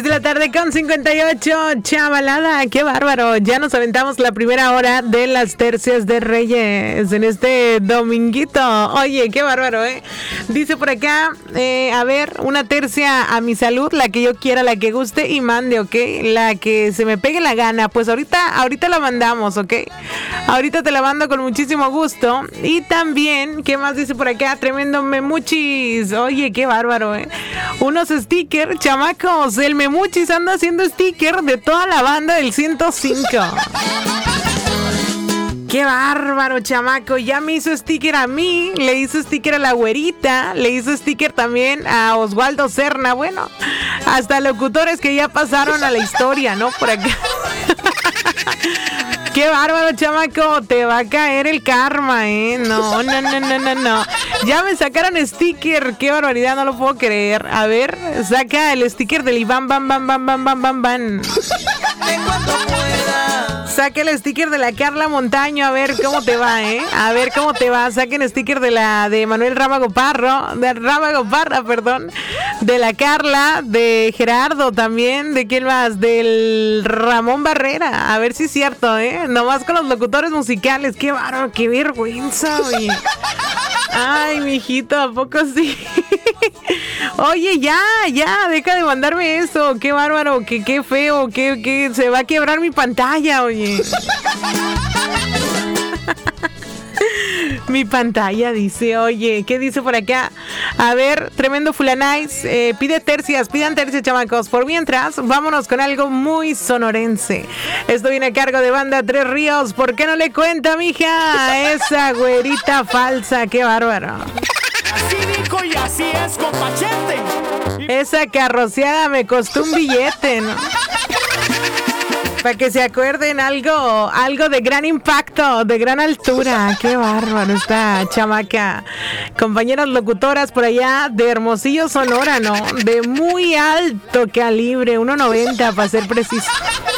de la tarde con 58, chavalada, qué bárbaro. Ya nos aventamos la primera hora de las tercias de Reyes en este dominguito. Oye, qué bárbaro, ¿eh? Dice por acá, a ver, una tercia a mi salud, la que yo quiera, la que guste y mande, ¿ok? La que se me pegue la gana. Pues ahorita la mandamos, ¿ok? Ahorita te la mando con muchísimo gusto. Y también, ¿qué más dice por acá? Tremendo memuchis. Oye, qué bárbaro, ¿eh? Unos stickers, chamacos. El memuchis anda haciendo sticker de toda la banda del 105. ¡Qué bárbaro, chamaco! Ya me hizo sticker a mí, le hizo sticker a la güerita, le hizo sticker también a Osvaldo Serna. Bueno, hasta locutores que ya pasaron a la historia, ¿no? Por acá. ¡Qué bárbaro, chamaco! Te va a caer el karma, ¿eh? No. Ya me sacaron sticker. ¡Qué barbaridad! No lo puedo creer. A ver, saca el sticker del Iván Bam. Saca el sticker de la Carla Montaño, a ver cómo te va, ¿eh? A ver cómo te va. Saquen sticker de Manuel Rábago Parra, perdón. De la Carla, de Gerardo también. ¿De quién más? Del Ramón Barrera. A ver si es cierto, ¿eh? Nomás con los locutores musicales. ¡Qué bárbaro! ¡Qué vergüenza, oye! Ay, mijito, ¿a poco sí? Oye, ya, deja de mandarme eso. Qué bárbaro, qué feo, que se va a quebrar mi pantalla, oye. Mi pantalla dice, oye, ¿qué dice por acá? A ver, tremendo fulanais, pidan tercias, chamacos. Por mientras, vámonos con algo muy sonorense. Esto viene a cargo de Banda Tres Ríos. ¿Por qué no le cuenta, mija? Esa güerita falsa, qué bárbaro. Así dijo y así es, compachete. Esa carroceada me costó un billete, ¿no? Para que se acuerden algo de gran impacto, de gran altura. Qué bárbaro esta chamaca. Compañeras locutoras por allá de Hermosillo, Sonora, ¿no? De muy alto calibre, 1.90 para ser preciso.